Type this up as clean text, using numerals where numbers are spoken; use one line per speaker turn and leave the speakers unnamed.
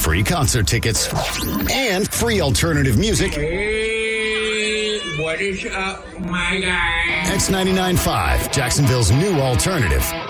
free concert tickets, and free alternative music.
Hey, what is up, my guy?
X 99.5, Jacksonville's new alternative.